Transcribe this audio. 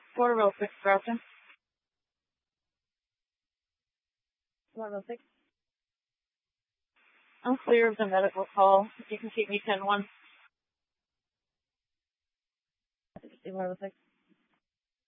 Water real quick, Groucho. Water real quick. I'm clear of the medical call. If you can keep me 10-1. Water real quick.